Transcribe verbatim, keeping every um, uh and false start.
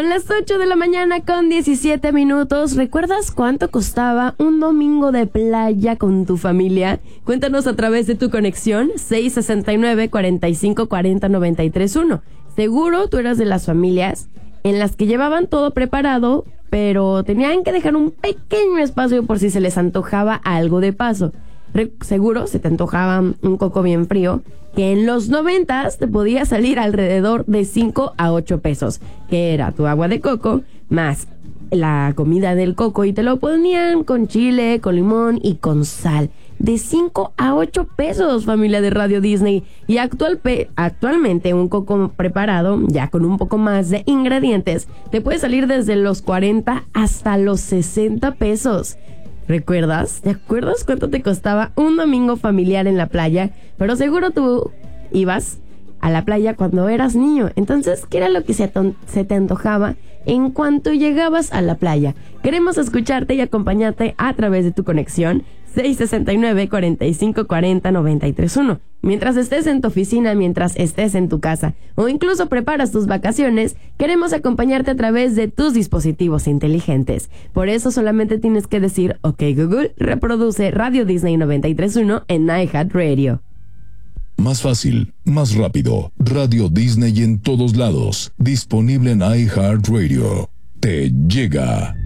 Son las ocho de la mañana con diecisiete minutos. ¿Recuerdas cuánto costaba un domingo de playa con tu familia? Cuéntanos a través de tu conexión seis sesenta y nueve, cuarenta y cinco, cuarenta, noventa y tres uno. Seguro tú eras de las familias en las que llevaban todo preparado, pero tenían que dejar un pequeño espacio por si se les antojaba algo de paso. Re- seguro se te antojaba un coco bien frío, que en los noventas te podía salir alrededor de cinco a ocho pesos, que era tu agua de coco más la comida del coco, y te lo ponían con chile, con limón y con sal. De cinco a ocho pesos, familia de Radio Disney. Y actual pe- actualmente un coco preparado, ya con un poco más de ingredientes, te puede salir desde los cuarenta hasta los sesenta pesos. ¿Recuerdas? ¿Te acuerdas cuánto te costaba un domingo familiar en la playa? Pero seguro tú ibas a la playa cuando eras niño. Entonces, ¿qué era lo que se, aton- se te antojaba en cuanto llegabas a la playa? Queremos escucharte y acompañarte a través de tu conexión seis sesenta y nueve, cuarenta y cinco, cuarenta, noventa y tres uno. Mientras estés en tu oficina, mientras estés en tu casa o incluso preparas tus vacaciones, queremos acompañarte a través de tus dispositivos inteligentes. Por eso solamente tienes que decir: OK Google, reproduce Radio Disney noventa y tres uno en iHeartRadio. Más fácil, más rápido. Radio Disney en todos lados. Disponible en iHeartRadio. Te llega.